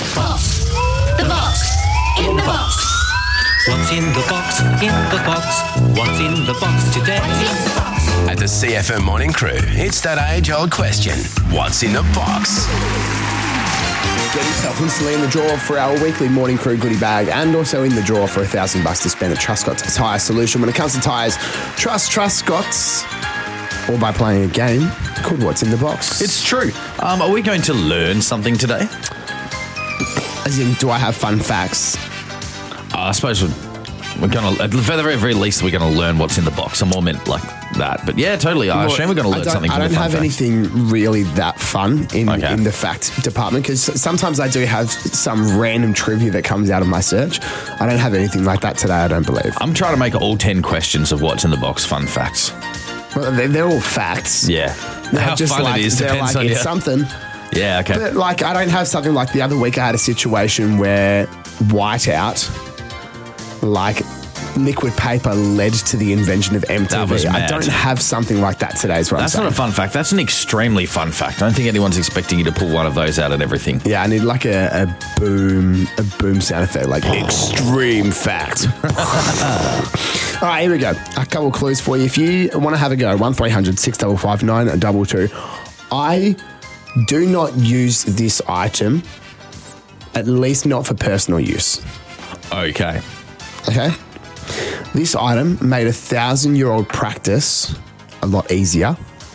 Box. The box. In the box. What's in the box? In the box. What's in the box today? At the CFM Morning Crew, it's that age-old question. What's in the box? Get yourself instantly in the draw for our weekly Morning Crew goodie bag and also in the draw for $1,000 to spend at Truscott's Tyre Solution. When it comes to tyres, trust Truscott's, or by playing a game called What's in the Box. It's true. Are we going to learn something today? As in, do I have fun facts? I suppose we're going to, at the very, very least, we're going to learn what's in the box. I'm more meant like that. But yeah, totally. I assume we're going to learn something from the fun I don't have facts. anything really that fun in the fact department because sometimes I do have some random trivia that comes out of my search. I don't have anything like that today, I don't believe. I'm trying to make all 10 questions of what's in the box fun facts. Well, they're all facts. Yeah. They're How just fun like, it is they're depends like on it's you. something. Yeah, okay. But like, I don't have something like the other week I had a situation where whiteout, like liquid paper, led to the invention of MTV. That was I mad. don't have something like that today is what That's I'm not saying. a fun fact. That's an extremely fun fact. I don't think anyone's expecting you to pull one of those out and everything. Yeah, I need like a boom sound effect, like extreme fact. All right, here we go. A couple clues for you. If you want to have a go, 1300 655 922. I do not use this item, at least not for personal use. Okay. Okay? This item made 1,000-year-old practice a lot easier.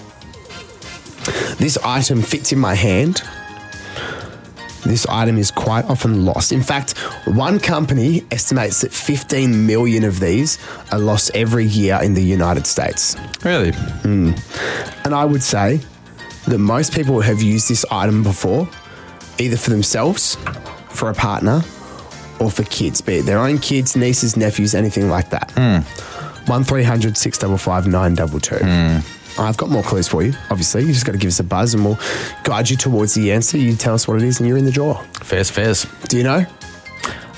This item fits in my hand. This item is quite often lost. In fact, one company estimates that 15 million of these are lost every year in the United States. Really? And I would say that most people have used this item before, either for themselves, for a partner, or for kids, be it their own kids, nieces, nephews, anything like that. 1300 655 922. I've got more clues for you, obviously. You just got to give us a buzz and we'll guide you towards the answer. You tell us what it is and you're in the draw. Fairs. Do you know?